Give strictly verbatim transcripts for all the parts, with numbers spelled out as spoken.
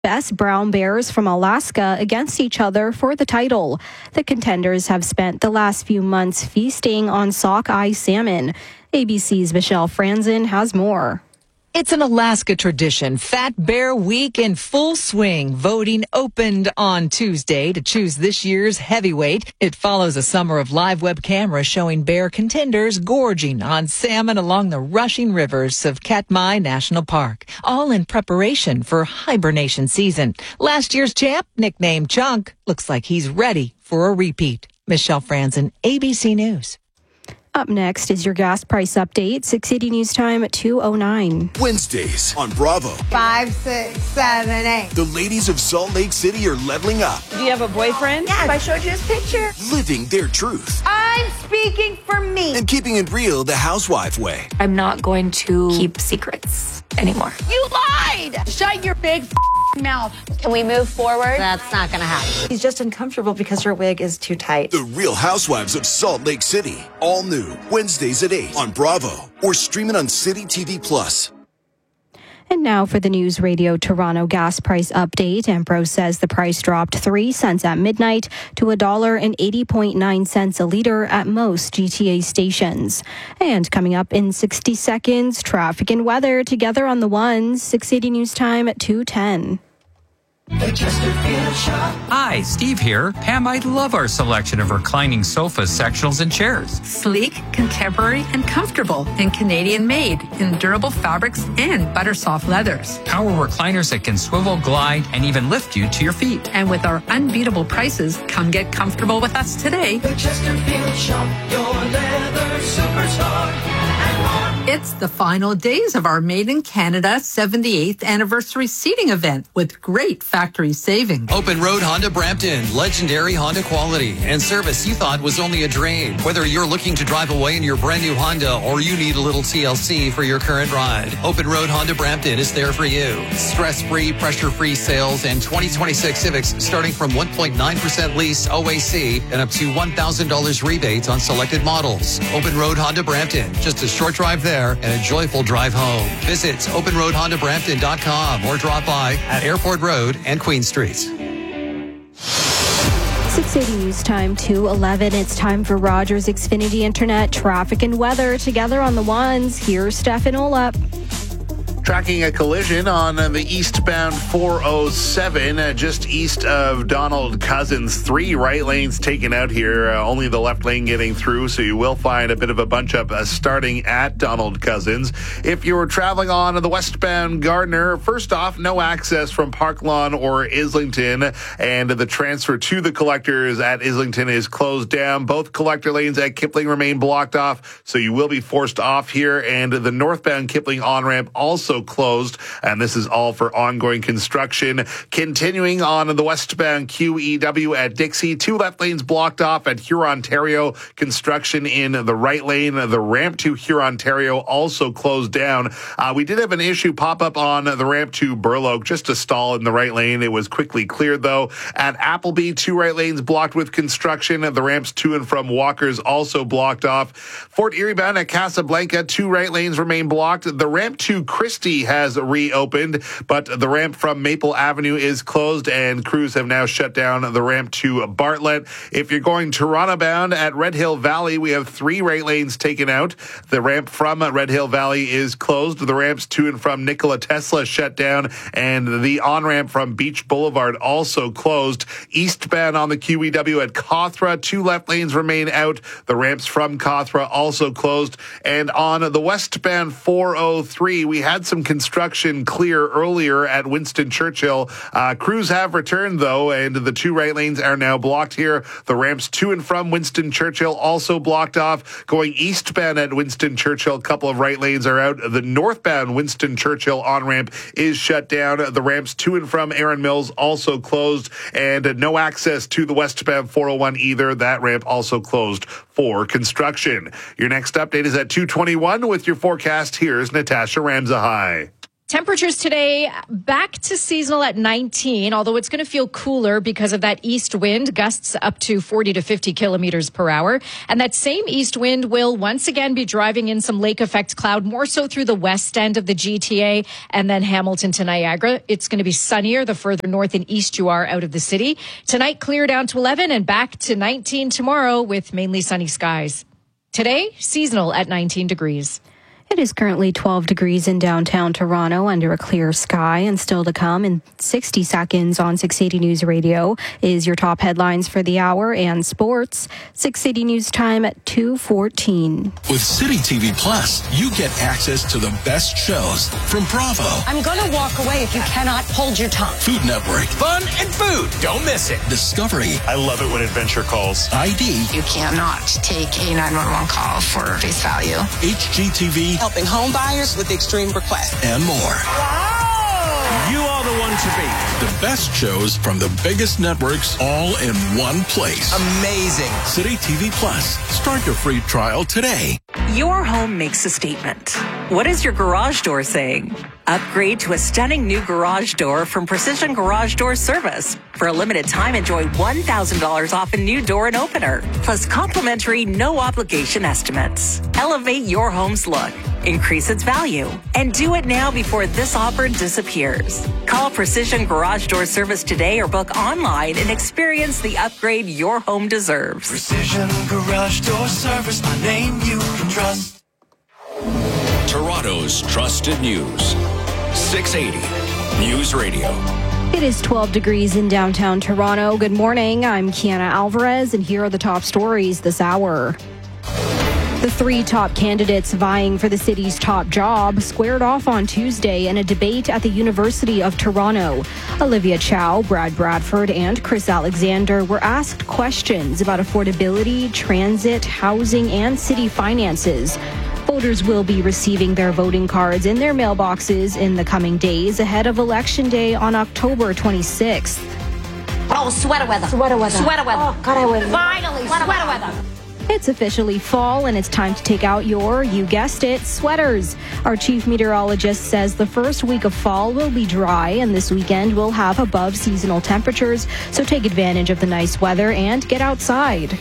best brown bears from Alaska against each other for the title. The contenders have spent the last few months feasting on sockeye salmon. A B C's Michelle Franzen has more. It's an Alaska tradition. Fat Bear Week in full swing. Voting opened on Tuesday to choose this year's heavyweight. It follows a summer of live web cameras showing bear contenders gorging on salmon along the rushing rivers of Katmai National Park, all in preparation for hibernation season. Last year's champ, nicknamed Chunk, looks like he's ready for a repeat. Michelle Franzen, A B C News. Up next is your gas price update, six eighty News Time at two oh nine. Wednesdays on Bravo. Five, six, seven, eight. The ladies of Salt Lake City are leveling up. Do you have a boyfriend? Yes, I showed you his picture. Living their truth. I'm speaking for me. And keeping it real the housewife way. I'm not going to keep secrets anymore. You lied! Shut your big mouth. Can we move forward? That's not going to happen. He's just uncomfortable because her wig is too tight. The Real Housewives of Salt Lake City. All new. Wednesdays at eight on Bravo. Or stream it on City T V Plus. And now for the News Radio Toronto gas price update. Ampro says the price dropped three cents at midnight to one dollar and eighty point nine cents a litre at most G T A stations. And coming up in sixty seconds, traffic and weather together on the ones. six eighty News Time at two ten. Hi, Steve here. Pam, I love our selection of reclining sofas, sectionals, and chairs. Sleek, contemporary, and comfortable, and Canadian-made in durable fabrics and butter-soft leathers. Power recliners that can swivel, glide, and even lift you to your feet. And with our unbeatable prices, come get comfortable with us today. The Chesterfield Shop, your leather superstar. It's the final days of our Made in Canada seventy-eighth anniversary seating event with great factory savings. Open Road Honda Brampton, legendary Honda quality and service you thought was only a dream. Whether you're looking to drive away in your brand new Honda or you need a little T L C for your current ride, Open Road Honda Brampton is there for you. Stress-free, pressure-free sales and twenty twenty-six Civics starting from one point nine percent lease O A C and up to one thousand dollars rebates on selected models. Open Road Honda Brampton, just a short drive there and a joyful drive home. Visit open road honda brampton dot com or drop by at Airport Road and Queen Street. six eighty News Time, two eleven. It's time for Rogers Xfinity Internet traffic and weather together on the ones. Here's Stefan Olap. Tracking a collision on the eastbound four oh seven, uh, just east of Donald Cousins. Three right lanes taken out here, uh, only the left lane getting through, so you will find a bit of a bunch up uh, starting at Donald Cousins. If you're traveling on the westbound Gardiner, first off, no access from Park Lawn or Islington, and the transfer to the collectors at Islington is closed down. Both collector lanes at Kipling remain blocked off, so you will be forced off here, and the northbound Kipling on-ramp also closed, and this is all for ongoing construction. Continuing on the westbound Q E W at Dixie, two left lanes blocked off at Hurontario. Construction in the right lane. The ramp to Hurontario also closed down. Uh, we did have an issue pop up on the ramp to Burloak, just a stall in the right lane. It was quickly cleared though. At Appleby, two right lanes blocked with construction. The ramps to and from Walkers also blocked off. Fort Erie bound at Casablanca, two right lanes remain blocked. The ramp to Christie has reopened, but the ramp from Maple Avenue is closed and crews have now shut down the ramp to Bartlett. If you're going Toronto bound at Red Hill Valley, we have three right lanes taken out. The ramp from Red Hill Valley is closed. The ramps to and from Nikola Tesla shut down, and the on-ramp from Beach Boulevard also closed. Eastbound on the Q E W at Cawthra, two left lanes remain out. The ramps from Cawthra also closed. And on the westbound four oh three, we had some construction clear earlier at Winston Churchill. Uh, crews have returned, though, and the two right lanes are now blocked here. The ramps to and from Winston Churchill also blocked off. Going eastbound at Winston Churchill, a couple of right lanes are out. The northbound Winston Churchill on-ramp is shut down. The ramps to and from Erin Mills also closed, and no access to the westbound four oh one either. That ramp also closed for construction. Your next update is at two twenty-one with your forecast. Here's Natasha Ramzahai. Temperatures today back to seasonal at nineteen, although it's going to feel cooler because of that east wind, gusts up to forty to fifty kilometers per hour. And that same east wind will once again be driving in some lake effect cloud, more so through the west end of the G T A and then Hamilton to Niagara. It's going to be sunnier the further north and east you are out of the city. Tonight, clear down to eleven and back to nineteen tomorrow with mainly sunny skies. Today, seasonal at nineteen degrees. It is currently twelve degrees in downtown Toronto under a clear sky, and still to come in sixty seconds on six eighty News Radio is your top headlines for the hour and sports. six eighty News time at two fourteen. With City T V Plus, you get access to the best shows from Bravo, I'm going to walk away if you cannot hold your tongue. Food Network, Fun and food. Don't miss it. Discovery, I love it when adventure calls. I D, You cannot take a nine one one call for face value. H G T V, helping home buyers with extreme requests. and more. Wow! You are the one to beat. The best shows from the biggest networks all in one place. Amazing. City T V Plus. Start your free trial today. Your home makes a statement. What is your garage door saying? Upgrade to a stunning new garage door from Precision Garage Door Service. For a limited time, enjoy one thousand dollars off a new door and opener, plus complimentary no-obligation estimates. Elevate your home's look, increase its value, and do it now before this offer disappears. Call Precision Garage Door Service today or book online and experience the upgrade your home deserves. Precision Garage Door Service, a name you can trust. Toronto's trusted news. six eighty News Radio. It is twelve degrees in downtown Toronto. Good morning. I'm Kiana Alvarez, and here are the top stories this hour. The three top candidates vying for the city's top job squared off on Tuesday in a debate at the University of Toronto. Olivia Chow, Brad Bradford, and Chris Alexander were asked questions about affordability, transit, housing, and city finances. Voters will be receiving their voting cards in their mailboxes in the coming days ahead of Election Day on October twenty-sixth. Oh, sweater weather. Sweater weather. Sweater weather. Oh, God, I would. Finally, sweater, sweater weather. It's officially fall, and it's time to take out your, you guessed it, sweaters. Our chief meteorologist says the first week of fall will be dry, and this weekend will have above seasonal temperatures, so take advantage of the nice weather and get outside.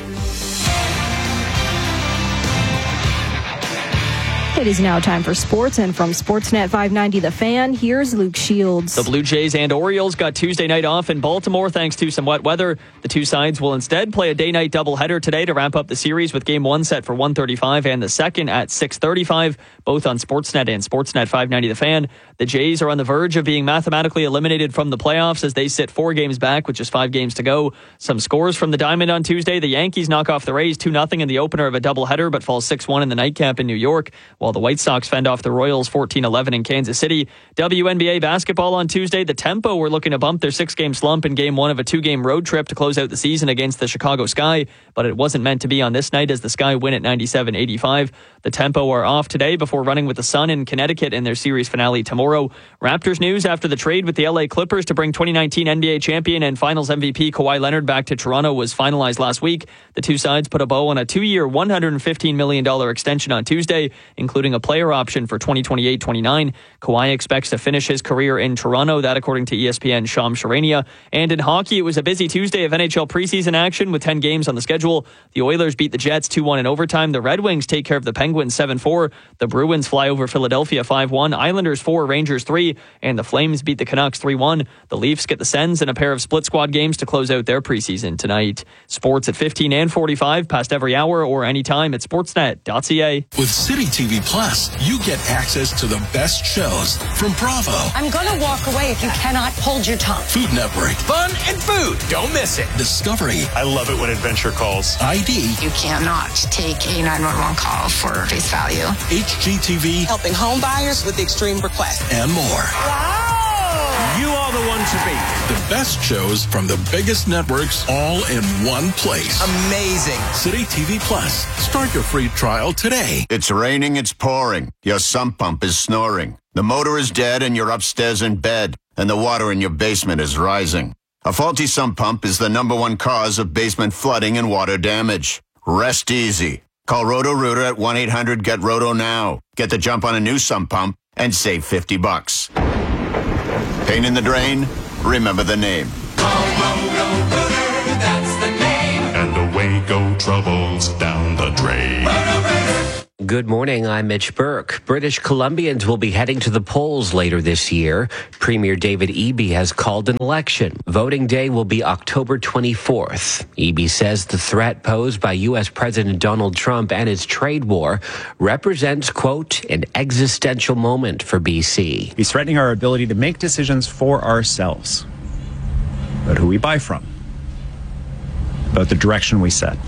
It is now time for sports, and from Sportsnet five ninety The Fan, here's Luke Shields. The Blue Jays and Orioles got Tuesday night off in Baltimore thanks to some wet weather. The two sides will instead play a day-night doubleheader today to wrap up the series, with game one set for one thirty-five and the second at six thirty-five, both on Sportsnet and Sportsnet five ninety The Fan. The Jays are on the verge of being mathematically eliminated from the playoffs as they sit four games back with just five games to go. Some scores from the Diamond on Tuesday. The Yankees knock off the Rays two nothing in the opener of a doubleheader, but fall six one in the nightcap in New York, while the White Sox fend off the Royals fourteen eleven in Kansas City. W N B A basketball on Tuesday. The Tempo were looking to bump their six-game slump in game one of a two-game road trip to close out the season against the Chicago Sky, but it wasn't meant to be on this night as the Sky win at ninety-seven eighty-five. The Tempo are off today before running with the Sun in Connecticut in their series finale tomorrow. Raptors news after the trade with the L A Clippers to bring twenty nineteen N B A champion and Finals M V P Kawhi Leonard back to Toronto was finalized last week. The two sides put a bow on a two-year, one hundred fifteen million dollars extension on Tuesday, including a player option for twenty twenty-eight twenty-nine. Kawhi expects to finish his career in Toronto, that according to E S P N's Sham Charania. And in hockey, it was a busy Tuesday of N H L preseason action with ten games on the schedule. The Oilers beat the Jets two one in overtime. The Red Wings take care of the Penguins seven four. The Bruins fly over Philadelphia five one. Islanders four, Rangers three. And the Flames beat the Canucks three one. The Leafs get the Sens in a pair of split squad games to close out their preseason tonight. Sports at fifteen and forty-five, past every hour or anytime at sportsnet dot c a. With City T V Plus, you get access to the best shows from Bravo, I'm going to walk away if you cannot hold your tongue. Food Network, Fun and food. Don't miss it. Discovery, I love it when adventure calls. I D, You cannot take a nine one one call for face value. H G T V, Helping home buyers with extreme requests. and more. Wow! You are the one to beat. The best shows from the biggest networks all in one place. Amazing. City T V Plus. Start your free trial today. It's raining, it's pouring. Your sump pump is snoring. The motor is dead and you're upstairs in bed, and the water in your basement is rising. A faulty sump pump is the number one cause of basement flooding and water damage. Rest easy. Call Roto-Rooter at one eight hundred get roto now. Get the jump on a new sump pump and save fifty bucks. Pain in the drain? Remember the name. Roto-Rooter, that's the name. And away go troubles down the drain. Good morning, I'm Mitch Burke. British Columbians will be heading to the polls later this year. Premier David Eby has called an election. Voting day will be October twenty-fourth. Eby says the threat posed by U S President Donald Trump and his trade war represents, quote, an existential moment for B C. He's threatening our ability to make decisions for ourselves about who we buy from, about the direction we set.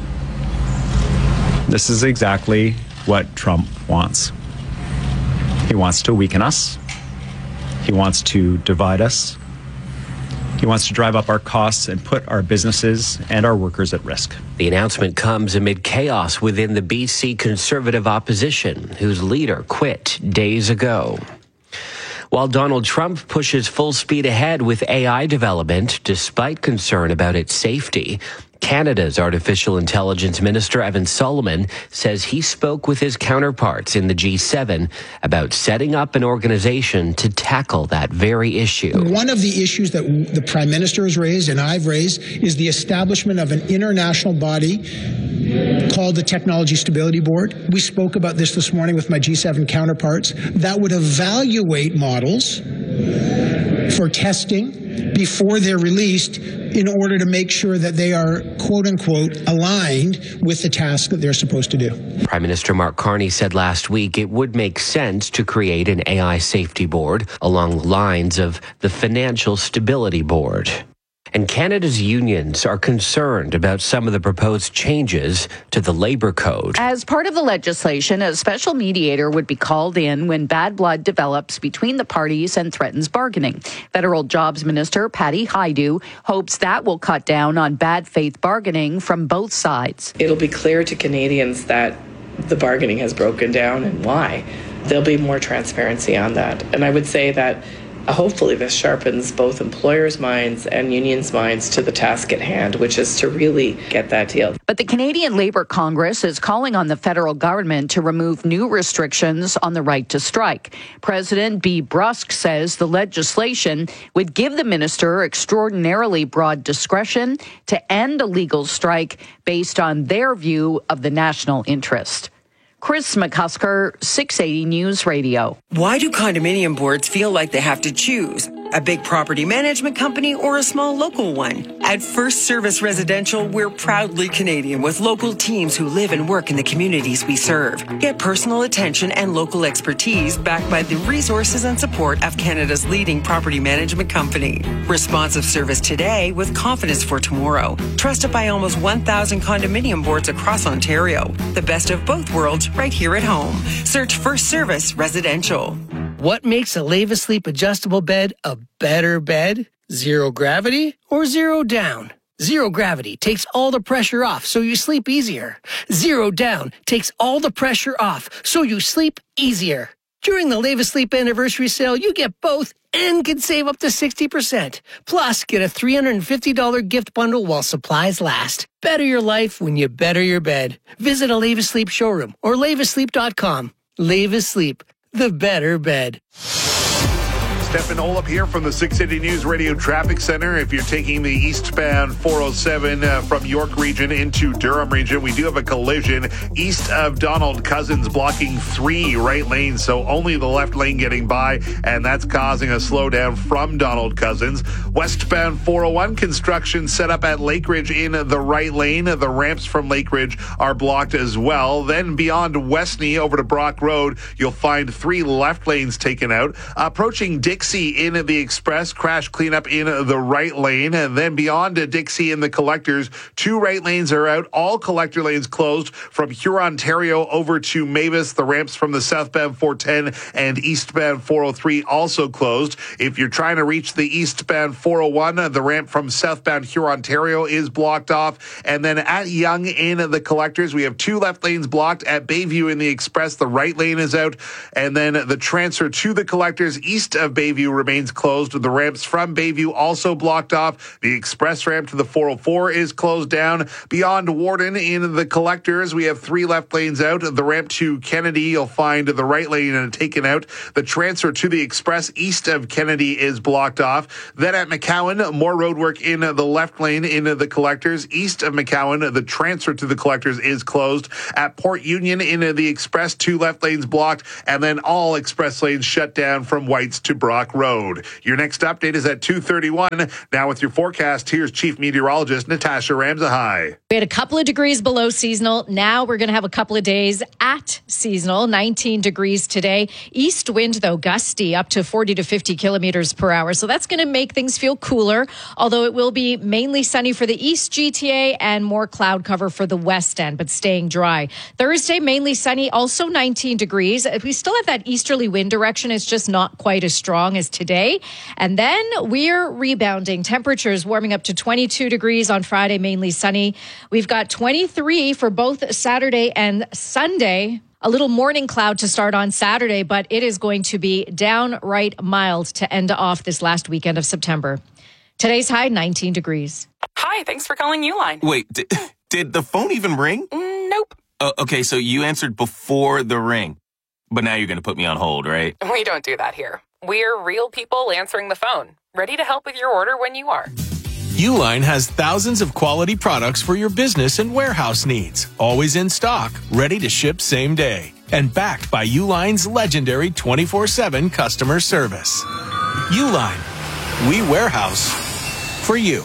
This is exactly what Trump wants. He wants to weaken us. He wants to divide us. He wants to drive up our costs and put our businesses and our workers at risk. The announcement comes amid chaos within the B C Conservative opposition, whose leader quit days ago. While Donald Trump pushes full speed ahead with A I development, despite concern about its safety, Canada's Artificial Intelligence Minister, Evan Solomon, says he spoke with his counterparts in the G seven about setting up an organization to tackle that very issue. One of the issues that the Prime Minister has raised and I've raised is the establishment of an international body called the Technology Stability Board. We spoke about this this morning with my G seven counterparts that would evaluate models for testing before they're released in order to make sure that they are, quote unquote, aligned with the task that they're supposed to do. Prime Minister Mark Carney said last week it would make sense to create an A I safety board along the lines of the Financial Stability Board. And Canada's unions are concerned about some of the proposed changes to the Labour Code. As part of the legislation, a special mediator would be called in when bad blood develops between the parties and threatens bargaining. Federal Jobs Minister Patty Hajdu hopes that will cut down on bad faith bargaining from both sides. It'll be clear to Canadians that the bargaining has broken down and why. There'll be more transparency on that. And I would say that hopefully this sharpens both employers' minds and unions' minds to the task at hand, which is to really get that deal. But the Canadian Labour Congress is calling on the federal government to remove new restrictions on the right to strike. President B. Brusk says the legislation would give the minister extraordinarily broad discretion to end a legal strike based on their view of the national interest. Chris McCusker, six eighty News Radio. Why do condominium boards feel like they have to choose? A big property management company or a small local one? At First Service Residential, we're proudly Canadian with local teams who live and work in the communities we serve. Get personal attention and local expertise backed by the resources and support of Canada's leading property management company. Responsive service today with confidence for tomorrow. Trusted by almost one thousand condominium boards across Ontario. The best of both worlds right here at home. Search First Service Residential. What makes a Lave Asleep adjustable bed a better bed? Zero gravity or zero down? Zero gravity takes all the pressure off so you sleep easier. Zero down takes all the pressure off so you sleep easier. During the Lave Asleep anniversary sale, you get both and can save up to sixty percent. Plus, get a three hundred fifty dollars gift bundle while supplies last. Better your life when you better your bed. Visit a Lave Asleep showroom or lave asleep dot com. Lave Asleep, the better bed. Stefan Olip here from the six eighty News Radio Traffic Center. If you're taking the eastbound four oh seven uh, from York region into Durham region, we do have a collision east of Donald Cousins blocking three right lanes, so only the left lane getting by, and that's causing a slowdown from Donald Cousins. Westbound four oh one construction set up at Lake Ridge in the right lane. The ramps from Lake Ridge are blocked as well. Then beyond Westney over to Brock Road, you'll find three left lanes taken out. Approaching Dick Dixie in the Express, crash cleanup in the right lane. And then beyond Dixie in the Collectors, two right lanes are out. All collector lanes closed from Hurontario over to Mavis. The ramps from the southbound four ten and eastbound four oh three also closed. If you're trying to reach the eastbound four oh one, the ramp from southbound Hurontario is blocked off. And then at Yonge in the Collectors, we have two left lanes blocked. At Bayview in the Express, the right lane is out. And then the transfer to the Collectors east of Bayview Bayview remains closed. The ramps from Bayview also blocked off. The express ramp to the four oh four is closed down. Beyond Warden in the collectors, we have three left lanes out. The ramp to Kennedy, you'll find the right lane taken out. The transfer to the express east of Kennedy is blocked off. Then at McCowan, more roadwork in the left lane in the collectors. East of McCowan, the transfer to the collectors is closed. At Port Union in the express, two left lanes blocked, and then all express lanes shut down from Whites to Brock Road. Your next update is at two thirty-one. Now with your forecast, here's Chief Meteorologist Natasha Ramsahai. We had a couple of degrees below seasonal. Now we're going to have a couple of days at seasonal, nineteen degrees today. East wind, though, gusty up to forty to fifty kilometers per hour. So that's going to make things feel cooler, although it will be mainly sunny for the East G T A and more cloud cover for the West End, but staying dry. Thursday, mainly sunny, also nineteen degrees. We still have that easterly wind direction. It's just not quite as strong as today. And then we're rebounding. Temperatures warming up to twenty-two degrees on Friday, mainly sunny. We've got twenty-three for both Saturday and Sunday. A little morning cloud to start on Saturday, but it is going to be downright mild to end off this last weekend of September. Today's high, nineteen degrees. Hi, thanks for calling Uline. Wait, did, did the phone even ring? Mm, nope. Uh, okay, so you answered before the ring. But now you're going to put me on hold, right? We don't do that here. We're real people answering the phone, ready to help with your order when you are. Uline has thousands of quality products for your business and warehouse needs. Always in stock, ready to ship same day. And backed by Uline's legendary twenty-four seven customer service. Uline, we warehouse for you.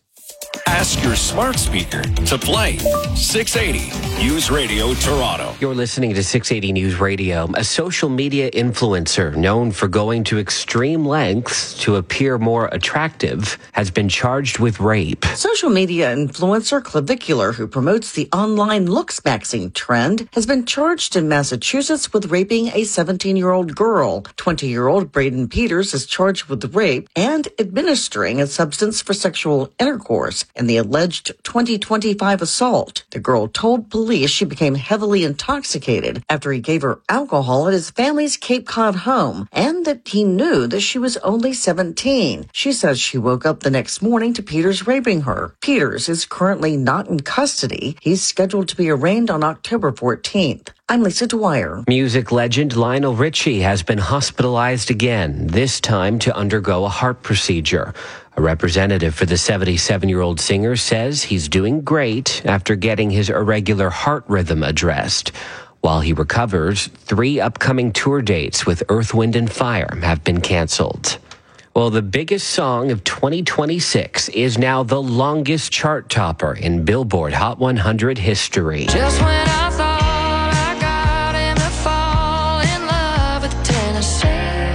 Ask your smart speaker to play six eighty News Radio Toronto. You're listening to six eighty News Radio. A social media influencer known for going to extreme lengths to appear more attractive has been charged with rape. Social media influencer Clavicular, who promotes the online looks maxing trend, has been charged in Massachusetts with raping a seventeen-year-old girl. twenty-year-old Braden Peters is charged with rape and administering a substance for sexual intercourse in the alleged twenty twenty-five assault. The girl told police she became heavily intoxicated after he gave her alcohol at his family's Cape Cod home and that he knew that she was only seventeen. She says she woke up the next morning to Peters raping her. Peters is currently not in custody. He's scheduled to be arraigned on October fourteenth. I'm Lisa Dwyer. Music legend Lionel Richie has been hospitalized again, this time to undergo a heart procedure. A representative for the seventy-seven-year-old singer says he's doing great after getting his irregular heart rhythm addressed. While he recovers, three upcoming tour dates with Earth, Wind and Fire have been canceled. Well, the biggest song of twenty twenty-six is now the longest chart topper in Billboard Hot one hundred history. Just when I thought I got him to fall in love with Tennessee.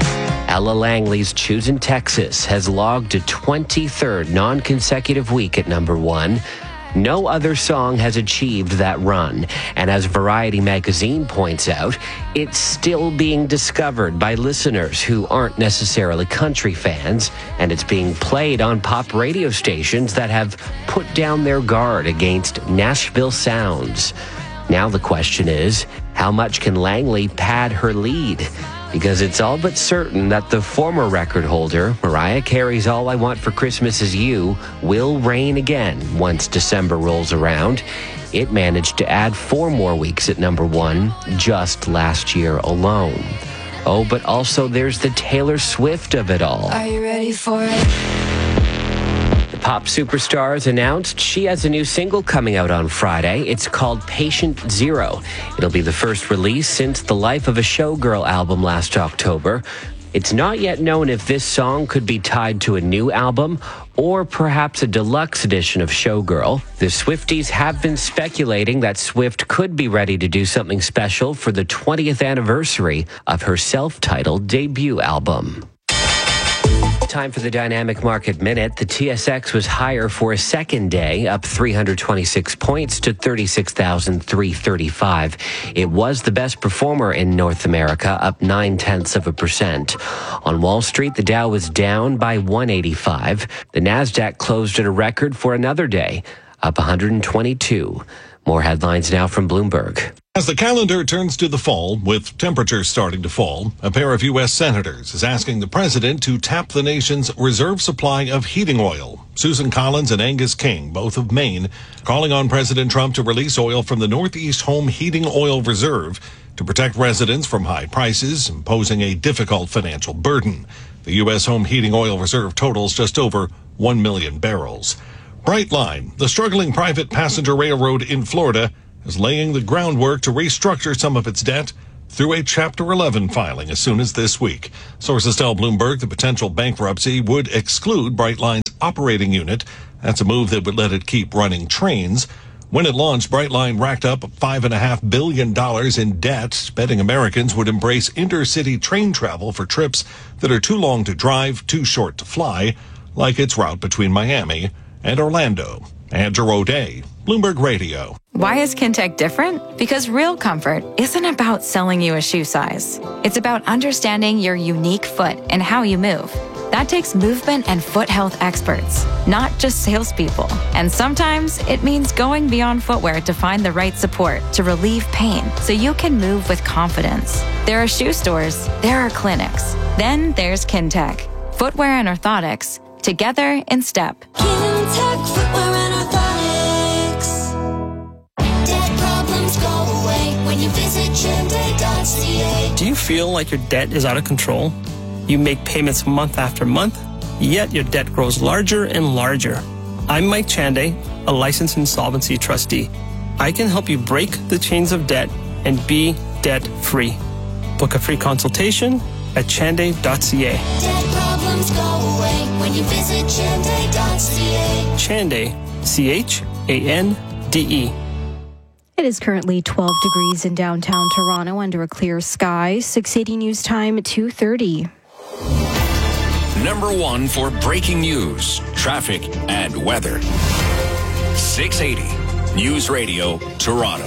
Ella Langley's Choosing Texas has logged a twenty-third non-consecutive week at number one. No other song has achieved that run. And as Variety magazine points out, it's still being discovered by listeners who aren't necessarily country fans, and it's being played on pop radio stations that have put down their guard against Nashville sounds. Now the question is, how much can Langley pad her lead? Because it's all but certain that the former record holder, Mariah Carey's All I Want for Christmas Is You, will reign again once December rolls around. It managed to add four more weeks at number one just last year alone. Oh, but also there's the Taylor Swift of it all. Are you ready for it? Pop superstar has announced she has a new single coming out on Friday. It's called Patient Zero. It'll be the first release since the Life of a Showgirl album last October. It's not yet known if this song could be tied to a new album or perhaps a deluxe edition of Showgirl. The Swifties have been speculating that Swift could be ready to do something special for the twentieth anniversary of her self-titled debut album. Time for the Dynamic Market Minute. The T S X was higher for a second day, up three hundred twenty-six points to thirty-six thousand three hundred thirty-five. It was the best performer in North America, up nine-tenths of a percent. On Wall Street, the Dow was down by one hundred eighty-five. The Nasdaq closed at a record for another day, up one hundred twenty-two. More headlines now from Bloomberg. As the calendar turns to the fall, with temperatures starting to fall, a pair of U S senators is asking the president to tap the nation's reserve supply of heating oil. Susan Collins and Angus King, both of Maine, calling on President Trump to release oil from the Northeast Home Heating Oil Reserve to protect residents from high prices, imposing a difficult financial burden. The U S Home Heating Oil Reserve totals just over one million barrels. Brightline, the struggling private passenger railroad in Florida, is laying the groundwork to restructure some of its debt through a Chapter eleven filing as soon as this week. Sources tell Bloomberg the potential bankruptcy would exclude Brightline's operating unit. That's a move that would let it keep running trains. When it launched, Brightline racked up five point five billion dollars in debt, betting Americans would embrace intercity train travel for trips that are too long to drive, too short to fly, like its route between Miami and Orlando. Andrew O'Day, Bloomberg Radio. Why is Kintec different? Because real comfort isn't about selling you a shoe size. It's about understanding your unique foot and how you move. That takes movement and foot health experts, not just salespeople. And sometimes it means going beyond footwear to find the right support to relieve pain so you can move with confidence. There are shoe stores, there are clinics. Then there's Kintec. Footwear and orthotics, together in step. Kintec Footwear and Orthotics. Debt problems go away when you visit Chande dot c a. Do you feel like your debt is out of control? You make payments month after month, yet your debt grows larger and larger. I'm Mike Chande, a licensed insolvency trustee. I can help you break the chains of debt and be debt-free. Book a free consultation at Chande dot c a. Debt problems go away when you visit Chande dot c a. Chande, C H A N D E. It is currently twelve degrees in downtown Toronto under a clear sky. six eighty News Time, two thirty. Number one for breaking news, traffic, and weather. six eighty News Radio, Toronto.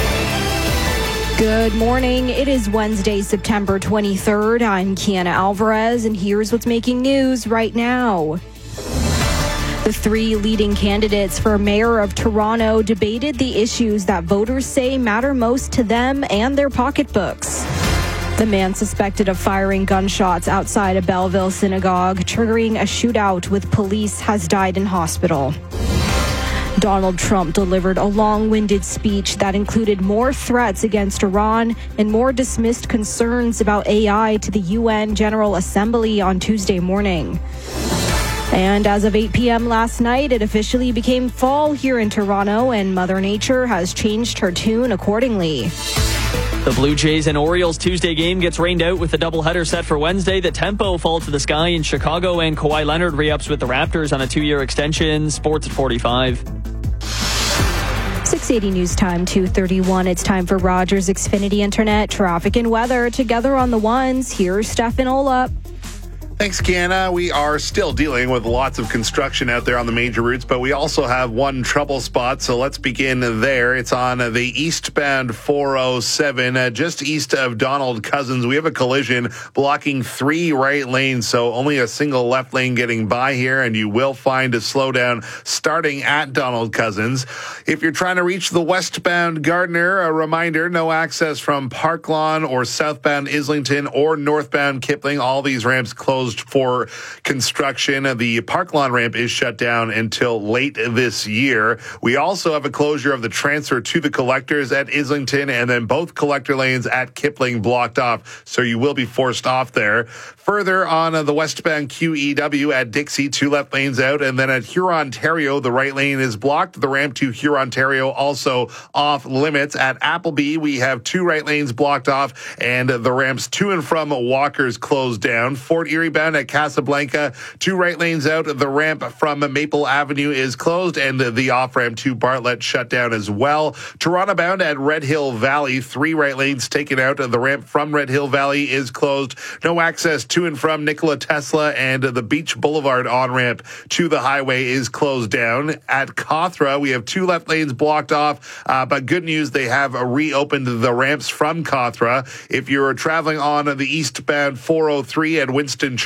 Good morning. It is Wednesday, September twenty-third. I'm Kiana Alvarez, and here's what's making news right now. The three leading candidates for mayor of Toronto debated the issues that voters say matter most to them and their pocketbooks. The man suspected of firing gunshots outside a Belleville synagogue, triggering a shootout with police, has died in hospital. Donald Trump delivered a long-winded speech that included more threats against Iran and more dismissed concerns about A I to the U N General Assembly on Tuesday morning. And as of eight p.m. last night, it officially became fall here in Toronto, and Mother Nature has changed her tune accordingly. The Blue Jays and Orioles Tuesday game gets rained out with a doubleheader set for Wednesday. The tempo falls to the sky in Chicago, and Kawhi Leonard re-ups with the Raptors on a two-year extension. Sports at forty-five. six eighty News Time, two thirty-one. It's time for Rogers Xfinity Internet, traffic and weather. Together on the ones, here's Stefan Ola. Thanks, Kiana. We are still dealing with lots of construction out there on the major routes, but we also have one trouble spot, so let's begin there. It's on the eastbound four oh seven, uh, just east of Donald Cousins. We have a collision blocking three right lanes, so only a single left lane getting by here, and you will find a slowdown starting at Donald Cousins. If you're trying to reach the westbound Gardner, a reminder, no access from Park Lawn or southbound Islington or northbound Kipling. All these ramps closed for construction. The Park Lawn ramp is shut down until late this year. We also have a closure of the transfer to the collectors at Islington, and then both collector lanes at Kipling blocked off, so you will be forced off there. Further on uh, the westbound Q E W at Dixie, two left lanes out, and then at Hurontario, the right lane is blocked. The ramp to Hurontario also off limits. At Appleby, we have two right lanes blocked off, and the ramps to and from Walker's closed down. Fort Erie bound at Casablanca, two right lanes out. The ramp from Maple Avenue is closed, and the off-ramp to Bartlett shut down as well. Toronto bound at Red Hill Valley, three right lanes taken out. The ramp from Red Hill Valley is closed. No access to and from Nikola Tesla, and the Beach Boulevard on-ramp to the highway is closed down. At Cawthra, we have two left lanes blocked off, uh, but good news, they have reopened the ramps from Cawthra. If you're traveling on the eastbound four oh three at Winston Churchill,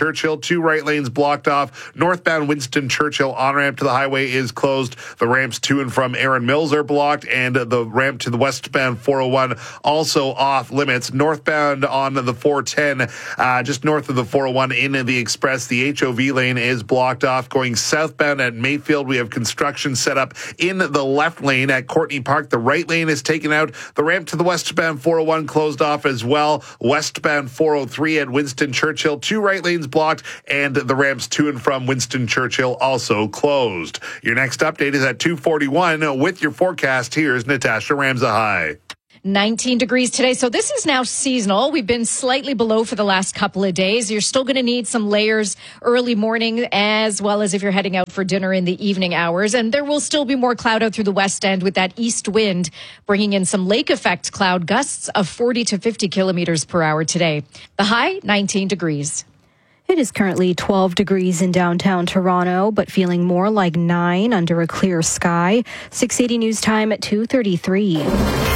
Churchill. Two right lanes blocked off. Northbound Winston Churchill on-ramp to the highway is closed. The ramps to and from Erin Mills are blocked, and the ramp to the westbound four oh one also off limits. Northbound on the four ten, uh, just north of the four oh one in the express, the H O V lane is blocked off. Going southbound at Mayfield, we have construction set up in the left lane at Courtney Park. The right lane is taken out. The ramp to the westbound four oh one closed off as well. Westbound four oh three at Winston Churchill, two right lanes blocked, and the ramps to and from Winston Churchill also closed. Your next update is at two forty-one. With your forecast, here's Natasha Ramzahai. nineteen degrees today. So this is now seasonal. We've been slightly below for the last couple of days. You're still going to need some layers early morning, as well as if you're heading out for dinner in the evening hours. And there will still be more cloud out through the west end with that east wind bringing in some lake effect cloud gusts of forty to fifty kilometers per hour today. The high, nineteen degrees. It is currently twelve degrees in downtown Toronto, but feeling more like nine under a clear sky. six eighty News Time at two thirty-three.